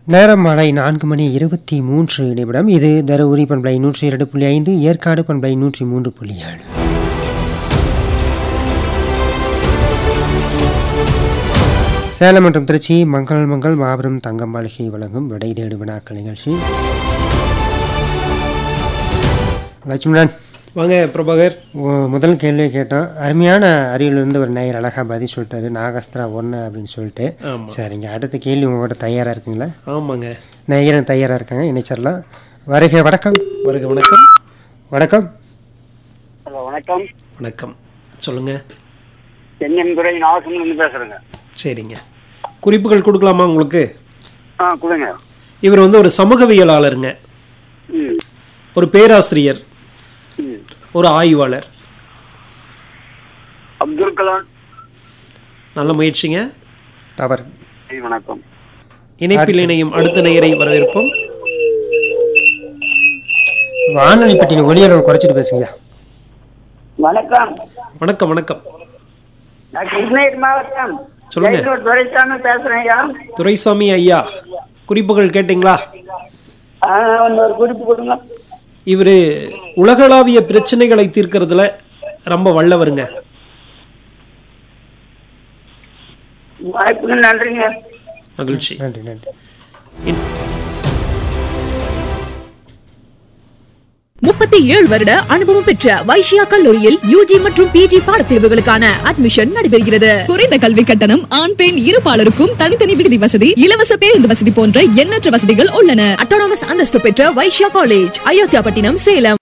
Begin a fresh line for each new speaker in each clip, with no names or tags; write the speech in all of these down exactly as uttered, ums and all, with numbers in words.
நேரம் மாலை நான்கு மணி இருபத்தி மூன்று நிமிடம். இது தருமபுரி பண்பலை நூற்றி இரண்டு புள்ளி ஐந்து, ஏற்காடு பண்பலை நூற்றி மூன்று புள்ளி ஏழு. சேலம் மற்றும் திருச்சி மங்கள் மங்கள் மாபெரும் தங்கம் மாளிகை வழங்கும் விடை தேடு வினாக்கள் நிகழ்ச்சி. லட்சுமணன்
வாங்க பிரபாகர்.
முதல் கேள்வியை கேட்டோம். அருமையான அறிவிலிருந்து ஒரு நேயர் அழகாக பதில் சொல்லிட்டாரு, நாகஸ்திரா ஒன்று அப்படின்னு சொல்லிட்டு. சரிங்க, அடுத்த கேள்வி உங்கள்கிட்ட தயாராக இருக்குங்களா?
ஆமாங்க,
நேயரும் தயாராக இருக்காங்க, இணைச்சிடலாம். வருக. வணக்கம்.
வருக. வணக்கம்.
வணக்கம்.
ஹலோ, வணக்கம்.
வணக்கம், சொல்லுங்க.
தென்னந்துறை நாகசந்திரன் பேசுறேங்க.
சரிங்க, குறிப்புகள் கொடுக்கலாமா உங்களுக்கு?
ஆ, கொடுங்க.
இவர் வந்து ஒரு சமூகவியலாளருங்க, ஒரு பேராசிரியர், ஒரு ஆய்வாளர்.
அப்துல் கலாம்.
நல்ல முயற்சிங்க.
தவறு.
வணக்கம்.
இணைப்பில் இணையும் அடுத்த நேயரை வரவேற்போம்.
வானொலி பெட்டின ஒளியை குறைச்சிட்டு பேசுங்க.
வணக்கம்.
வணக்கம். வணக்கம்.
நான் கிருஷ்ணகிரி மாவட்டம்
சொல்லுங்க.
துரைசாமி பேசுறேன் ஐயா.
துரைசாமி ஐயா, குறிப்புகள் கேட்டீங்களா?
ஒரு குறிப்பு கொடுங்க.
இவரு உலகளாவிய பிரச்சனைகளை தீர்க்கறதுல ரொம்ப வல்லவருங்க.
வாய்ப்புக்கு நன்றிங்க.
மகிழ்ச்சி.
நன்றி. நன்றி.
முப்பத்தி ஏழு வருட அனுபவம் பெற்ற வைஷ்யா கல்லூரியில் யூஜி மற்றும் பிஜி பாடப்பிரிவுகளுக்கான அட்மிஷன் நடைபெறுகிறது. குறைந்த கல்வி கட்டணம், ஆண் பெண் இருபாலருக்கும் தனித்தனி விடுதி வசதி, இலவச பேருந்து வசதி போன்ற எண்ணற்ற வசதிகள் உள்ளன. அட்டானமஸ் அந்தஸ்து பெற்ற வைஷ்யா காலேஜ், அயோத்தியாபட்டினம், சேலம்.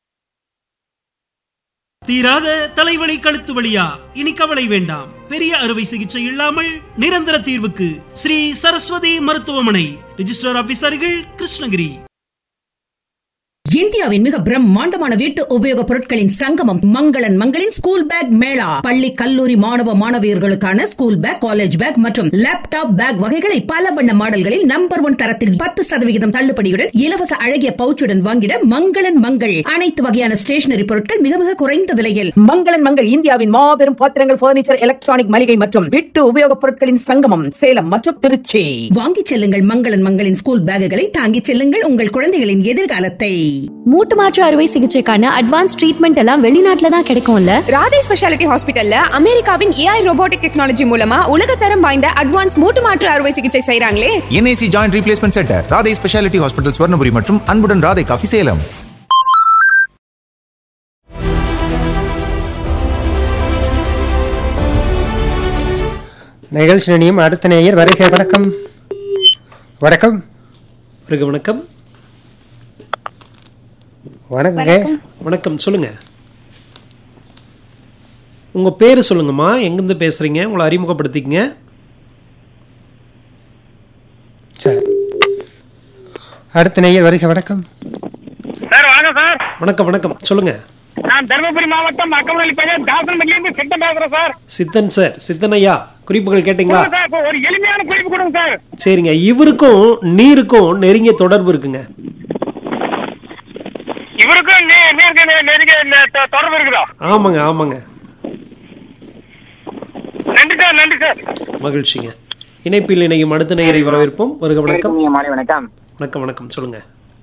தீராத தலைவலி, கழுத்து வலியா? இனி கவலை வேண்டாம். பெரிய அறுவை சிகிச்சை இல்லாமல் நிரந்தர தீர்வுக்கு ஸ்ரீ சரஸ்வதி மருத்துவமனை. ரிஜிஸ்டர் ஆபீசர்கள், கிருஷ்ணகிரி.
இந்தியாவின் மிக பிரம்மாண்டமான வீட்டு உபயோக பொருட்களின் சங்கமம் மங்களன் மங்களின் ஸ்கூல் பேக் மேளா. பள்ளி கல்லூரி மாணவ மாணவியர்களுக்கான ஸ்கூல் பேக், காலேஜ் பேக் மற்றும் லேப்டாப் பேக் வகைகளை பல வண்ண மாடல்களில் நம்பர் ஒன் தரத்தில் பத்து சதவிகிதம் தள்ளுபடியுடன் இலவச அழகிய பவுச்சுடன் வாங்கிட மங்களன் மங்கள். அனைத்து வகையான ஸ்டேஷனரி பொருட்கள் மிக மிக குறைந்த விலையில். மங்களன் மங்கள் இந்தியாவின் மாபெரும் பாத்திரங்கள், பர்னிச்சர், எலக்ட்ரானிக் மளிகை மற்றும் வீட்டு உபயோக பொருட்களின் சங்கமம் சேலம் மற்றும் திருச்சி. வாங்கிச் செல்லுங்கள் மங்களன் மங்களின் ஸ்கூல் பேக்குகளை, தாங்கிச் செல்லுங்கள் உங்கள் குழந்தைகளின் எதிர்காலத்தை.
மூட்டு மாற்று அறுவை சிகிச்சைக்கான அட்வான்ஸ் ட்ரீட்மெண்ட் எல்லாம் வெளிநாட்டுல தான் கிடைக்கும்ல.
ராதே ஸ்பெஷாலிட்டி ஹாஸ்பிட்டல்ல அமெரிக்காவின் ஏஐ ரோபோட்டிக் டெக்னாலஜி மூலமா உலகத்தரம் வாய்ந்த அட்வான்ஸ் மூட்டு மாற்று அறுவை சிகிச்சை செய்றாங்களே.
NIC joint replacement centre, Radhe speciality hospital, Swarnapuri மற்றும் அன்புடன் ராதே காஃபி, சேலம்.
நிகழ்ச்சி நிலையம் அடுத்த நேயர் வருக. வணக்கம். வணக்கம்.
வருக. வணக்கம்.
வணக்கங்க.
வணக்கம், சொல்லுங்க. உங்க பேரு சொல்லுங்கம்மா, எங்கிருந்து பேசுறீங்க, உங்களை அறிமுகப்படுத்திக்கங்க.
சரி, அடுத்த நேயர் வருக. வணக்கம்.
சார் வணக்கம் சார்.
வணக்கம். வணக்கம், சொல்லுங்க.
நான் தருமபுரி மாவட்டம் அக்கமலி பையன் தாசன்பட்டியிலிருந்து சித்தன் பேசுறேன் சார்.
சித்தன் சார். சித்தன் ஐயா, குறிப்புகள் கேட்டீங்களா?
ஒரு எளிமையான குறிப்பு கொடுங்க சார்.
சரிங்க, இவருக்கும் நீருக்கும் நெருங்கிய தொடர்பு இருக்குங்க.
இவருக்கும் நெருங்கிய தொடர்பு இருக்குதா?
ஆமாங்க. ஆமாங்க.
நன்றி சார். நன்றி சார்.
மகிழ்ச்சிங்க. இணைப்பில் இணையும் அடுத்த நேயரை வரவேற்போம். வருக. வணக்கம்.
வணக்கம்.
வணக்கம். வணக்கம், சொல்லுங்க.